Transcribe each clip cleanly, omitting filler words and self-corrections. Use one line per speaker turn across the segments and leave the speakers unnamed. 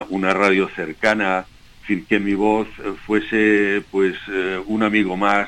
una radio cercana, es decir, que mi voz fuese pues un amigo más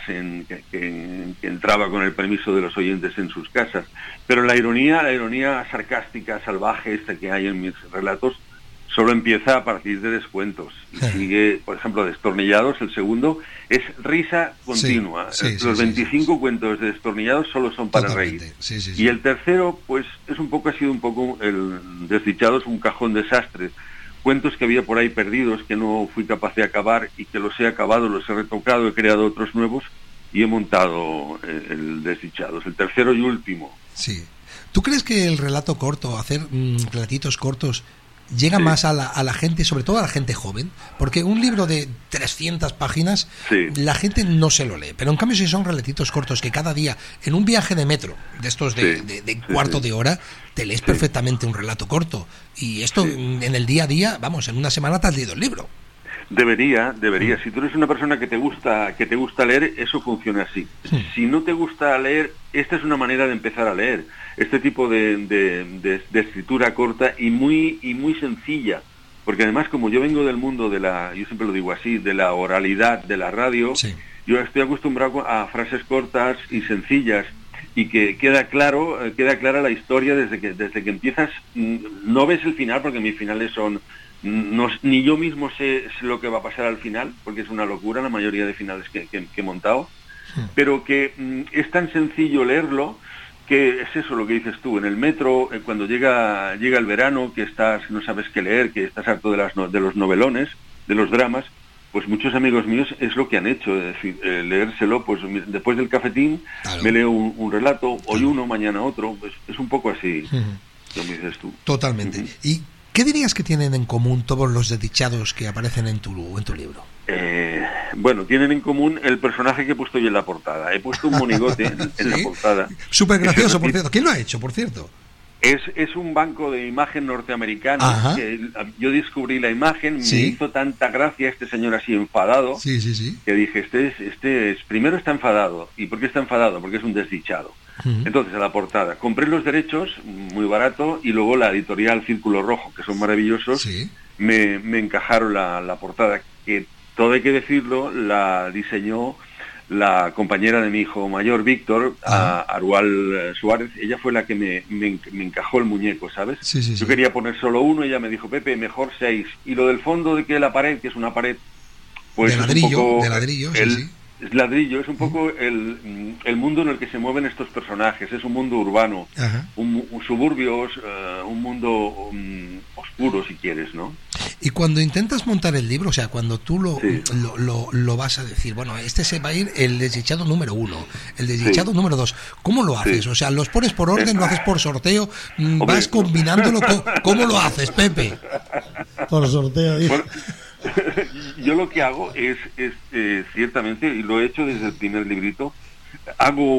que entraba con el permiso de los oyentes en sus casas. Pero la ironía sarcástica, salvaje esta que hay en mis relatos, solo empieza a partir de descuentos. Y sigue, por ejemplo, Destornillados, el segundo, es risa continua. Los 25 cuentos de Destornillados solo son para reír. Y el tercero, pues, ha sido un poco el Desdichados, un cajón desastre. Cuentos que había por ahí perdidos, que no fui capaz de acabar, y que los he acabado, los he retocado, he creado otros nuevos, y he montado el Desdichados, el tercero y último.
Sí. ¿Tú crees que el relato corto, hacer relatitos cortos, llega más a la gente, sobre todo a la gente joven? Porque un libro de 300 páginas, la gente no se lo lee. Pero en cambio, si son relatitos cortos que cada día, en un viaje de metro, de estos de cuarto de hora, te lees perfectamente un relato corto. Y esto en el día a día, vamos, en una semana te has leído el libro.
Debería. Si tú eres una persona que te gusta leer, eso funciona así. Si no te gusta leer, esta es una manera de empezar a leer. Este tipo de escritura corta y muy sencilla. Porque además, como yo vengo del mundo yo siempre lo digo así, de la oralidad, de la radio, yo estoy acostumbrado a frases cortas y sencillas, y que queda clara la historia desde que empiezas. No ves el final, porque mis finales son... ni yo mismo sé lo que va a pasar al final, porque es una locura la mayoría de finales que he montado, pero que es tan sencillo leerlo, que es eso lo que dices tú, en el metro, cuando llega el verano, que no sabes qué leer, que estás harto de los novelones, de los dramas, pues muchos amigos míos es lo que han hecho, es decir, leérselo, pues después del cafetín, me leo un relato, hoy uno, mañana otro, pues es un poco así, como dices tú.
Totalmente. ¿Y qué dirías que tienen en común todos los desdichados que aparecen en tu libro?
Bueno, tienen en común el personaje que he puesto yo en la portada. He puesto un monigote en la portada.
Súper gracioso, por cierto. ¿Quién lo ha hecho, por cierto?
Es un banco de imagen norteamericano. Que yo descubrí la imagen, me hizo tanta gracia este señor así enfadado, que dije, primero está enfadado. ¿Y por qué está enfadado? Porque es un desdichado. Entonces, a la portada, compré los derechos, muy barato, y luego la editorial Círculo Rojo, que son maravillosos, me encajaron la portada, que todo hay que decirlo, la diseñó la compañera de mi hijo mayor, Víctor, Arual Suárez. Ella fue la que me encajó el muñeco, ¿sabes? Yo quería poner solo uno, ella me dijo, Pepe, mejor 6. Y lo del fondo de que la pared, que es una pared, pues
de ladrillo,
es un poco
es
ladrillo, es un poco el mundo en el que se mueven estos personajes. Es un mundo urbano, un suburbios, un mundo oscuro, si quieres, ¿no?
Y cuando intentas montar el libro, o sea, cuando tú lo vas a decir, bueno, este se va a ir el desdichado número 1, el desdichado número 2, ¿cómo lo haces? O sea, ¿los pones por orden, lo haces por sorteo, vas combinándolo? ¿Cómo lo haces, Pepe?
Por sorteo, dice.
Bueno, yo lo que hago es ciertamente, y lo he hecho desde el primer librito, hago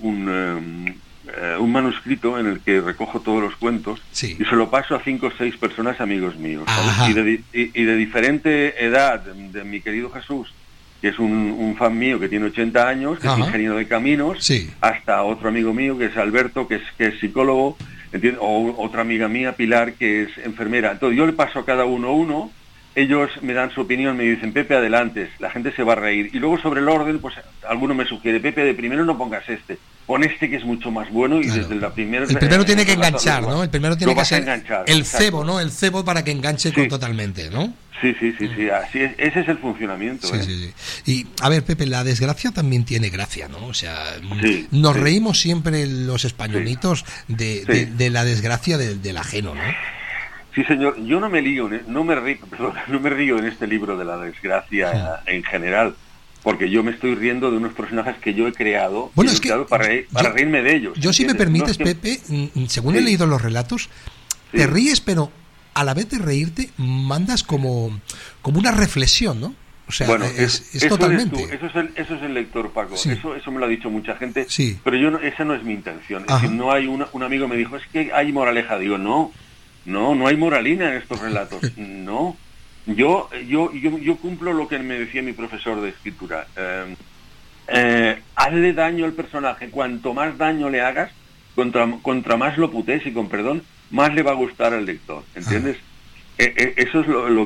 un manuscrito en el que recojo todos los cuentos y se lo paso a 5 o 6 personas, amigos míos, ¿sabes? Y de diferente edad, de mi querido Jesús, que es un fan mío que tiene 80 años, que es ingeniero de caminos, hasta otro amigo mío que es Alberto, que es psicólogo, ¿entiendes? O otra amiga mía, Pilar, que es enfermera. Entonces yo le paso a cada uno, ellos me dan su opinión, me dicen, Pepe, adelante, la gente se va a reír. Y luego sobre el orden, pues alguno me sugiere, Pepe, de primero no pongas pon este que es mucho más bueno, y desde la primera...
El primero tiene que enganchar, ¿no? El primero tiene que ser
enganchar,
el cebo, ¿no? El cebo para que enganche totalmente, ¿no?
Sí, así es, ese es el funcionamiento.
Sí. Y, a ver, Pepe, la desgracia también tiene gracia, ¿no? O sea, nos reímos siempre los españolitos de la desgracia del ajeno, ¿no?
Sí, señor, yo no me río en este libro de la desgracia en general, porque yo me estoy riendo de unos personajes que yo he creado, para reírme de ellos.
Yo, si me permites, Pepe, según he leído los relatos, te ríes, pero a la vez de reírte mandas como una reflexión, ¿no? O sea, bueno, es totalmente...
Eso es el lector, Paco. Eso me lo ha dicho mucha gente, pero esa no es mi intención. Es decir, no hay un amigo me dijo, es que hay moraleja. Digo, no hay moralina en estos relatos. No. Yo cumplo lo que me decía mi profesor de escritura. Hazle daño al personaje. Cuanto más daño le hagas, contra más lo putees, y con perdón, más le va a gustar al lector. ¿Entiendes? Eso es lo